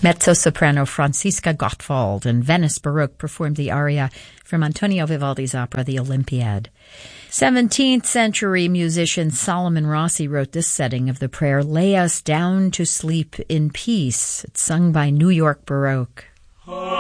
Mezzo-soprano Franziska Gottwald and Venice Baroque performed the aria from Antonio Vivaldi's opera The Olympiad. 17th century musician Solomon Rossi wrote this setting of the prayer, "Lay us down to sleep in peace." It's sung by New York Baroque.